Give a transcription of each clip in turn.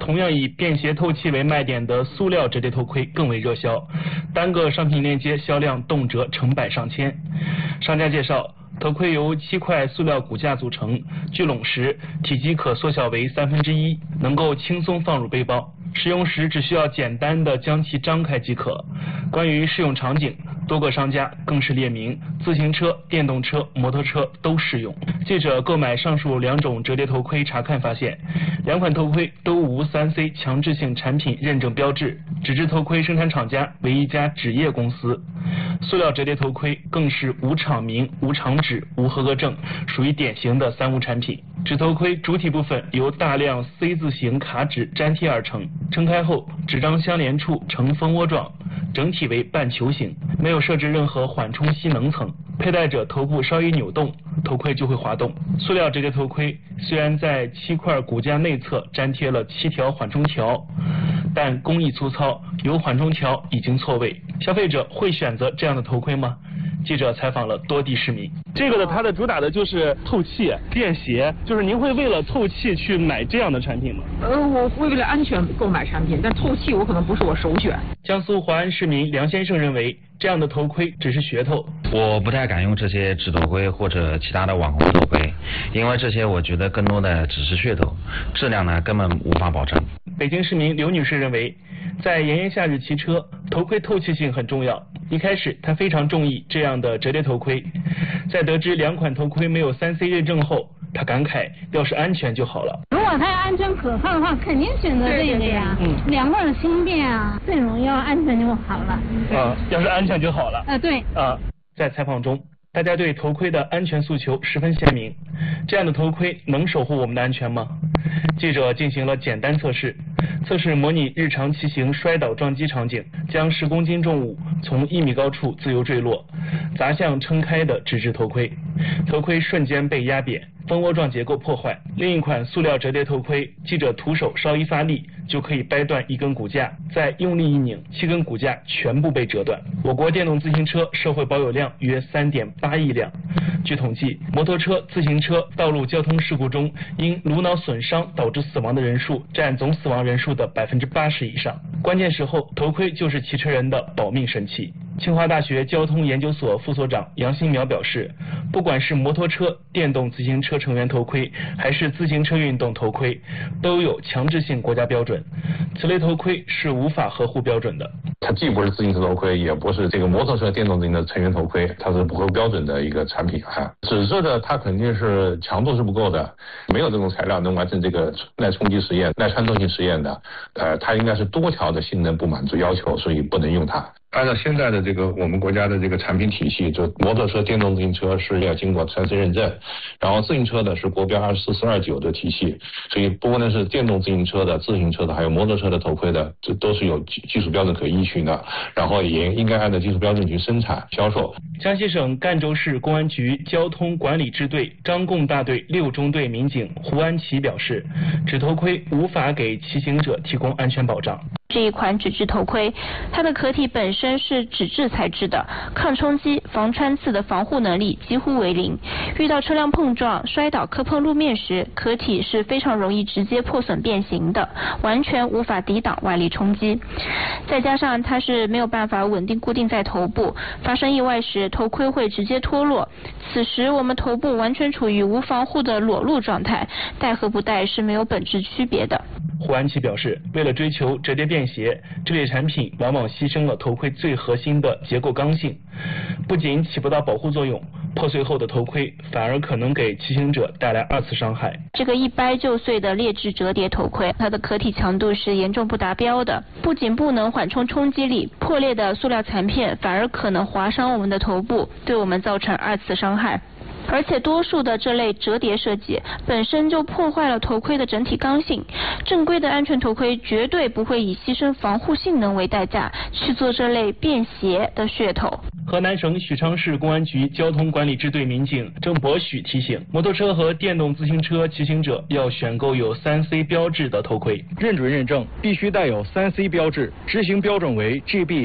同样以便携透气为卖点的塑料折叠头盔更为热销，单个商品链接销量动辄成百上千。商家介绍，头盔由7块塑料骨架组成，聚拢时体积可缩小为1/3，能够轻松放入背包。使用时只需要简单的将其张开即可。关于适用场景，多个商家更是列明自行车、电动车、摩托车都适用。记者购买上述2种折叠头盔查看发现，2款头盔都无3C 强制性产品认证标志，纸质头盔生产厂家为一家纸业公司。塑料折叠头盔更是无厂名、无厂址、无合格证，属于典型的3无产品。纸头盔主体部分由大量 C 字形卡纸粘贴而成，撑开后纸张相连处呈蜂窝状，整体为半球形，没有设置任何缓冲吸能层，佩戴者头部稍一扭动，头盔就会滑动。塑料折叠头盔虽然在7块骨架内侧粘贴了7条缓冲条，但工艺粗糙，有缓冲条已经错位，消费者会选择这样的头盔吗？记者采访了多地市民。这个它的主打的就是透气、便携，就是您会为了透气去买这样的产品吗？ 我会为了安全购买产品，但透气我可能不是我首选。 江苏淮安市民梁先生认为，这样的头盔只是噱头。 我不太敢用这些纸头盔或者其他的网红头盔，因为这些我觉得更多的只是噱头，质量呢根本无法保证。 北京市民刘女士认为，在炎炎夏日骑车，头盔透气性很重要。一开始她非常中意这样的折叠头盔，在得知2款头盔没有3C 认证后，她感慨要是安全就好了。 如果它安全可靠的话，肯定选择这个呀。2块轻便啊，最重要安全就好了。 要是安全就好了。 对。 在采访中，大家对头盔的安全诉求十分鲜明。这样的头盔能守护我们的安全吗？记者进行了简单测试，测试模拟日常骑行摔倒撞击场景，将10公斤重物从1米高处自由坠落，砸向撑开的纸质头盔，头盔瞬间被压扁，蜂窝状结构破坏。另一款塑料折叠头盔，记者徒手稍一发力就可以掰断1根骨架，再用力一拧，7根骨架全部被折断。我国电动自行车社会保有量约3.8亿辆。据统计，摩托车、自行车道路交通事故中因颅脑损伤导致死亡的人数占总死亡人数的80%以上。关键时候，头盔就是骑车人的保命神器。清华大学交通研究所副所长杨新苗表示，不管是摩托车、电动自行车成员头盔，还是自行车运动头盔，都有强制性国家标准，此类头盔是无法合乎标准的。 它既不是自行车头盔，也不是这个摩托车、电动自行车成员头盔，它是不合标准的一个产品啊。纸质的它肯定是强度是不够的，没有这种材料能完成这个耐冲击实验、耐穿透性实验的。它应该是多条的性能不满足要求，所以不能用它。按照现在的这个我们国家的这个产品体系，就摩托车、电动自行车是要经过3C 认证，然后自行车的是国标24429的体系，所以不论是电动自行车的、自行车的，还有摩托车的头盔的，这都是有技术标准可依循的，然后也应该按照技术标准去生产销售。 江西省赣州市公安局交通管理支队张贡大队6中队民警胡安琪表示，纸头盔无法给骑行者提供安全保障。 这一款纸质头盔，它的壳体本身是纸质材质的，抗冲击、防穿刺的防护能力几乎为零。遇到车辆碰撞、摔倒磕碰路面时，壳体是非常容易直接破损变形的，完全无法抵挡外力冲击。再加上它是没有办法稳定固定在头部，发生意外时头盔会直接脱落，此时我们头部完全处于无防护的裸露状态，戴和不戴是没有本质区别的。 胡安琪表示，为了追求折叠便携，这类产品往往牺牲了头盔最核心的结构刚性，不仅起不到保护作用，破碎后的头盔反而可能给骑行者带来2次伤害。 这个一掰就碎的劣质折叠头盔，它的壳体强度是严重不达标的，不仅不能缓冲冲击力，破裂的塑料残片反而可能划伤我们的头部，对我们造成2次伤害。而且多数的这类折叠设计本身就破坏了头盔的整体刚性，正规的安全头盔绝对不会以牺牲防护性能为代价去做这类便携的噱头。 河南省许昌市公安局交通管理支队民警郑博许提醒，摩托车和电动自行车骑行者要选购有3C 标志的头盔， 认准认证必须带有3C 标志，执行标准为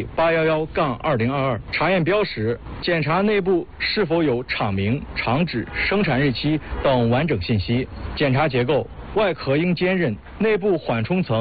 GB811-2022。查验标识，检查内部是否有厂名、厂址、生产日期等完整信息。检查结构，外壳应坚韧，内部缓冲层